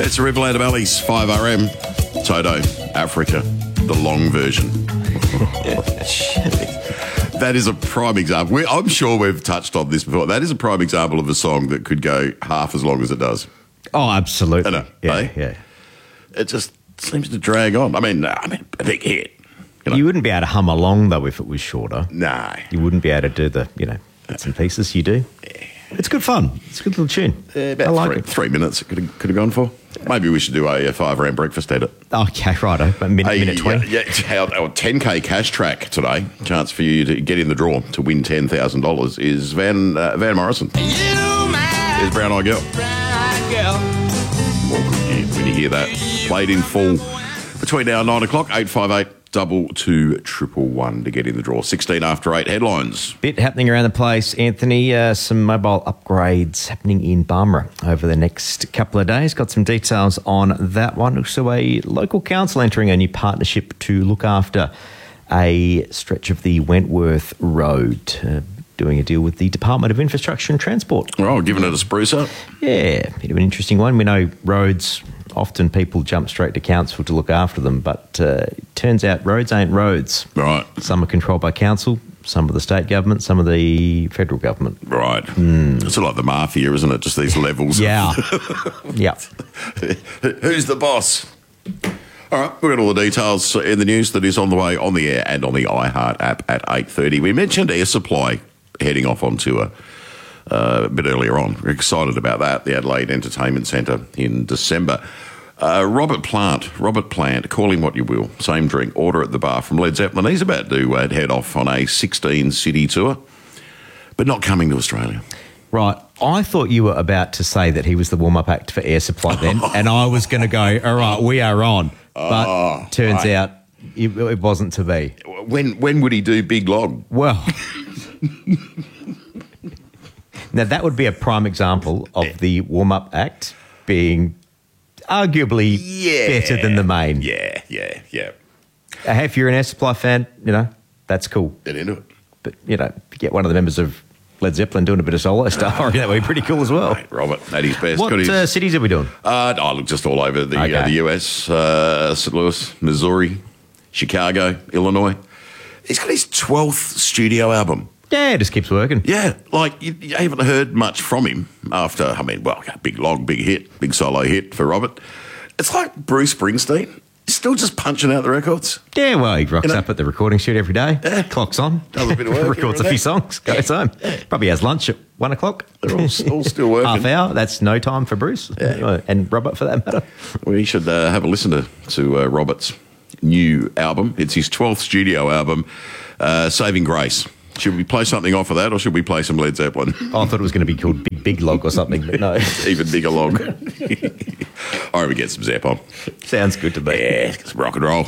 It's a Riverland of Ali's 5RM. Toto, Africa, the long version. That is a prime example. I'm sure we've touched on this before. That is a prime example of a song that could go half as long as it does. Oh, absolutely. Yeah. It just seems to drag on. I mean, a big hit. You wouldn't be able to hum along, though, if it was shorter. No. You wouldn't be able to do the, bits and pieces you do. Yeah. It's good fun. It's a good little tune. About I like 3 minutes it could have gone for. Maybe we should do a 5RM breakfast edit. Okay, righto. Minute 20. Yeah, our 10K cash track today, chance for you to get in the draw to win $10,000 is Van Morrison. There's Brown Eye Girl. When you hear that played in full between now and 9 o'clock, 858 222 111 to get in the draw. 16 after 8 headlines. Bit happening around the place, Anthony. Some mobile upgrades happening in Barmera over the next couple of days. Got some details on that one. Also, a local council entering a new partnership to look after a stretch of the Wentworth Road. Doing a deal with the Department of Infrastructure and Transport. Oh, giving it a spruce up. Yeah, bit of an interesting one. We know roads, often people jump straight to council to look after them, but it turns out roads ain't roads. Right. Some are controlled by council, some of the state government, some of the federal government. Right. It's like the mafia, isn't it? Just these levels. Yeah. Yeah. Who's the boss? All right, we've got all the details in the news that is on the way on the air and on the iHeart app at 8:30. We mentioned Air Supply heading off on tour a bit earlier on. We're excited about that, the Adelaide Entertainment Centre in December. Robert Plant, call him what you will, same drink, order at the bar from Led Zeppelin. He's about to head off on a 16-city tour, but not coming to Australia. Right. I thought you were about to say that he was the warm-up act for Air Supply then, and I was going to go, all right, we are on. But turns out it wasn't to be. When would he do Big Log? Well... Now, that would be a prime example of the warm-up act being arguably better than the main. Yeah. Hey, if you're an Air Supply fan, that's cool. Get into it. But, get one of the members of Led Zeppelin doing a bit of solo stuff. I reckon that would be pretty cool as well. Right, Robert, at his best. What cities are we doing? Look, just all over the US. St. Louis, Missouri, Chicago, Illinois. He's got his 12th studio album. Yeah, it just keeps working. Yeah, you haven't heard much from big hit, big solo hit for Robert. It's like Bruce Springsteen. He's still just punching out the records. Yeah, well, he rocks up at the recording studio every day. Yeah. Clocks on. Does a bit of work. Records a few songs. Goes home. Yeah. Probably has lunch at 1 o'clock. They're all still working. Half hour. That's no time for Bruce. Yeah. And Robert, for that matter. We should have a listen to Robert's new album. It's his 12th studio album, Saving Grace. Should we play something off of that, or should we play some Led Zeppelin? Oh, I thought it was going to be called Big Log or something, but no. Even bigger log. All right, we get some Zepp on. Sounds good to me. Yeah, it's rock and roll.